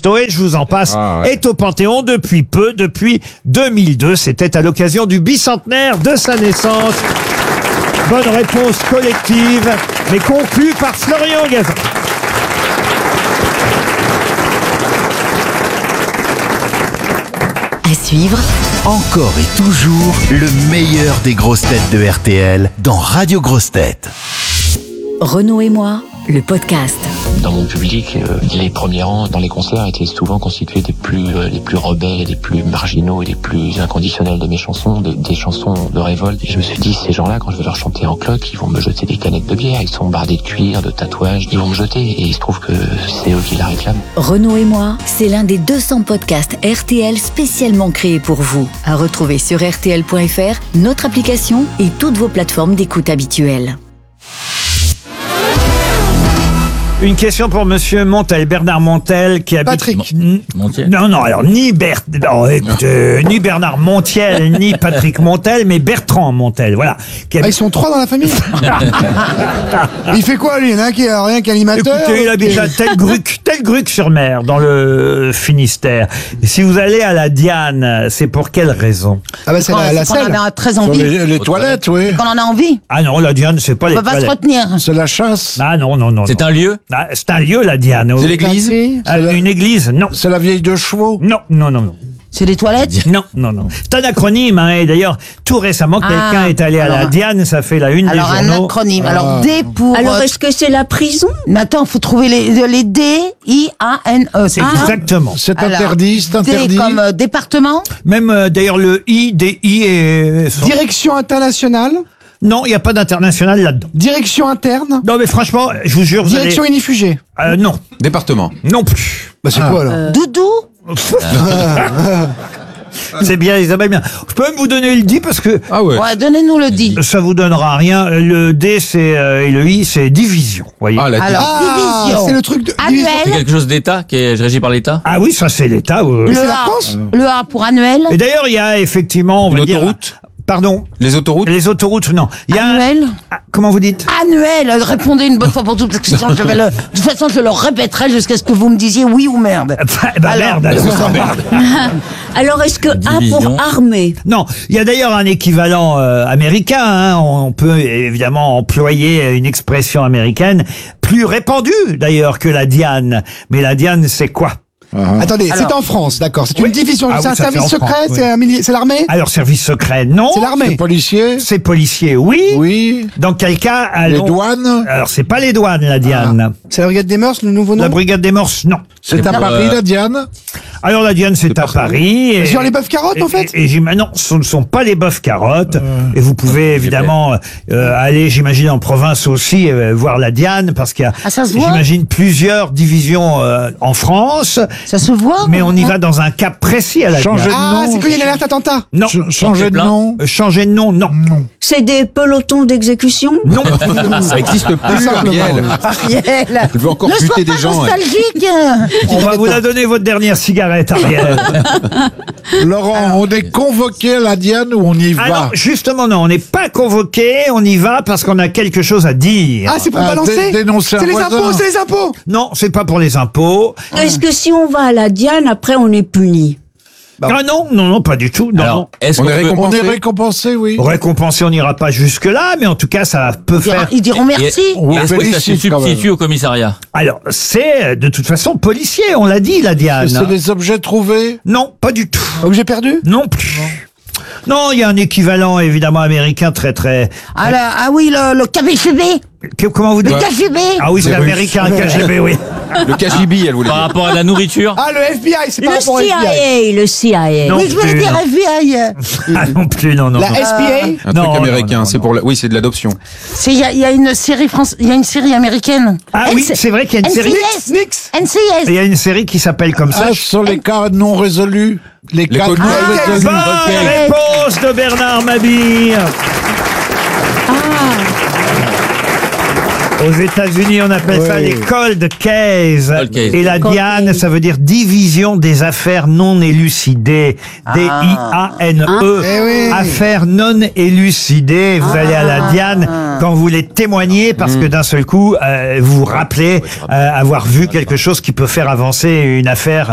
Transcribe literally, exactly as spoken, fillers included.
Cousteau, et je vous en passe, Ah ouais. est au Panthéon depuis peu, depuis deux mille deux. C'était à l'occasion du bicentenaire de sa naissance. Bonne réponse collective, mais conclue par Florian Gazan. À suivre, Encore et toujours le meilleur des grosses têtes de R T L dans Radio Grosses Têtes. Renaud et moi, le podcast. Dans mon public, euh, les premiers rangs dans les concerts étaient souvent constitués des plus euh, les plus rebelles, des plus marginaux et des plus inconditionnels de mes chansons, de- des chansons de révolte. Et je me suis dit, ces gens-là, quand je vais leur chanter en cloque, ils vont me jeter des canettes de bière, ils sont bardés de cuir, de tatouages, ils vont me jeter, et il se trouve que c'est eux qui la réclament. Renaud et moi, c'est l'un des deux cents podcasts R T L spécialement créés pour vous. À retrouver sur R T L point F R, notre application et toutes vos plateformes d'écoute habituelles. Une question pour Monsieur Montel, Bernard Montel, qui habite... Patrick. N- Montiel. Non, non, alors, ni Bert... non, écoutez, ni Bernard Montiel, ni Patrick Montel, mais Bertrand Montel, voilà. Qui Ah, ils habite... sont trois dans la famille. Il fait quoi, lui? Il y en a un qui est rien qu'animateur. Écoutez, il habite à Telgruc, Telgruc-sur-Mer, dans le Finistère. Et si vous allez à la Diane, c'est pour quelle raison? Ah bah c'est la, la qu'on selle. en a très Sur envie. les, les toilettes, oui. Qu'on en a envie. Ah non, la Diane, c'est pas On les peut pas se toilettes. retenir. C'est la chasse. Ah non, non, non. C'est non. un lieu? Ah, c'est un lieu, la Diane. C'est l'église. Ah, une église? Non. C'est la vieille de chevaux. Non, non, non, non. C'est les toilettes. Non, non, non. C'est un acronyme, hein, et d'ailleurs, tout récemment, Ah, quelqu'un est allé à la alors- Diane, ça fait la une Alors des un journaux. acronyme. Alors D pour. Alors, euh, est-ce que c'est la prison? Mais attends, faut trouver les, les D, I, A, N, E. C'est ça Exactement. C'est Alors, interdit, c'est interdit. D comme euh, département. Même, euh, d'ailleurs, le I, D, I et... Direction internationale. Non, il n'y a pas d'international là-dedans. Direction interne. Non, mais franchement, je vous jure, vous Direction allez... inifugée. Euh, non, Département. non plus. Bah c'est quoi alors? Doudou. C'est bien, Isabelle, bien. Je peux même vous donner le D parce que Ah ouais. Ouais, donnez-nous le D. ça vous donnera rien. Le D, c'est, euh, et le I, c'est division, voyez. Ah, la Alors Ah, division. c'est le truc de. C'est Annuel. quelque chose d'État qui est régi par l'État? Ah oui, ça, c'est l'État. oui. Le c'est la A. France Le A pour annuel. Et d'ailleurs, il y a effectivement, on va Une dire... autoroute Pardon? Les autoroutes. Les autoroutes, non. Il y a un- Annuel. Ah, comment vous dites? Annuel. Répondez une bonne fois pour toutes, parce que sinon je vais le. De toute façon, je le répéterai jusqu'à ce que vous me disiez oui ou merde. Bah, bah, Alors. merde, alors, ça merde. Alors, est-ce que A Division. pour armée? Non, il y a d'ailleurs un équivalent euh, américain. Hein. On peut évidemment employer une expression américaine plus répandue d'ailleurs que la Diane. Mais la Diane, c'est quoi? Attendez, Alors. c'est en France, d'accord. C'est une Oui. division. Ah c'est oui, un ça fait service en secret. France, oui. C'est un militaire. C'est l'armée. Alors, service secret, non. C'est l'armée. Policiers. C'est policier, oui. Oui. Dans quel cas, Les allons... douanes. Alors, c'est pas les douanes, la Diane. C'est la brigade des mœurs, le nouveau nom. La brigade des morses, non. C'est à pas- Paris, euh, la Diane. Alors, la Diane, c'est à Paris. et- Sur les bœufs carottes, en Et- fait. Et, et j'im- non, ce ne sont pas les bœufs carottes. Et vous pouvez évidemment euh, aller, j'imagine, en province aussi euh, voir la Diane, parce qu'il y a, Ah, ça se voit j'imagine, plusieurs divisions euh, en France. Ça se voit. Mais on y va dans un cas précis à la Changer Diane. de Ah, nom. c'est quand il y a une alerte attentat. Non. Ch- Changer de plein. nom. Euh, Changer de nom, non. C'est des pelotons d'exécution? Non. Ça existe plus, Ariel. Ariel. Je veux encore Ne sois buter pas des gens. hein. nostalgique. On va vous la donner, votre dernière cigarette, Ariel. Laurent, on est convoqué à la Diane ou on y va? Ah non, justement, non, on n'est pas convoqué, on y va parce qu'on a quelque chose à dire. Ah, c'est pour Ah, balancer. dé- dénoncer un C'est les voisin. impôts, c'est les impôts. Non, c'est pas pour les impôts. Est-ce que si on va à la Diane, après on est puni? Ah non, non, non, pas du tout. Non, non. Alors, est-ce On qu'on est peut- On récompensé. est récompensé, oui. Récompensé, on n'ira pas jusque-là, mais en tout cas, ça peut Ils diront- faire... Ils diront merci. On vous est-ce que ça se félicite quand même. substitue au commissariat? Alors, c'est de toute façon policier, on l'a dit, la Diane. C'est des objets trouvés. Non, pas du tout. Objet perdu. Non plus. Non, il y a un équivalent évidemment américain très très... Ah, là, ah oui, le, le K G B. Que- Comment vous dites? Le K G B. Ah oui, c'est Les Russes. américain, K G B, oui. Le K G B, elle voulait Par dire. rapport à la nourriture? Ah, le F B I, c'est par Le rapport au C F B I. I A, le C I A. Non Oui, je voulais plus, dire non. F B I. Ah non plus, non, non. La non. S P A. Un Non, truc non, américain, non, c'est non. pour la... Oui, c'est de l'adoption. C'est il y, a- il y a une série France, il y a une série américaine. Ah oui, c'est vrai qu'il y a une série... N C S. Nix. N C Il S. y a une série qui s'appelle comme ça. Ah, sur les cas non résolus. Les cas connus. non Ah, résolus. Bonne Ok. réponse de Bernard Mabille. Aux États-Unis, on appelle ça Oui. les cold cases. Cold case. Et la Diane, ça veut dire division des affaires non élucidées. D I A N E. Eh oui. Affaires non élucidées. Vous allez à la Diane quand vous voulez témoigner parce que d'un seul coup, euh, vous vous rappelez euh, avoir vu quelque chose qui peut faire avancer une affaire